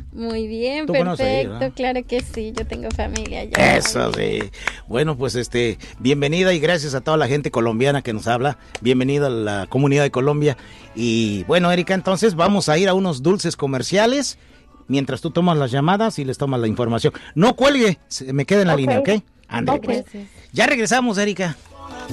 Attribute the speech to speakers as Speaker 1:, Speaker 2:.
Speaker 1: Muy bien,
Speaker 2: ¿Tú conoces ahí,
Speaker 1: perfecto,
Speaker 2: verdad?
Speaker 1: claro que sí, yo tengo familia allá.
Speaker 2: Eso sí. Bueno, pues bienvenida y gracias a toda la gente colombiana que nos habla. Bienvenida a la comunidad de Colombia. Y bueno, Erika, entonces vamos a ir a unos dulces comerciales mientras tú tomas las llamadas y les tomas la información. No cuelgue, me queda en la línea, ¿ok? Ándale,
Speaker 3: Ok.
Speaker 2: pues.
Speaker 1: Gracias.
Speaker 2: Ya regresamos, Erika.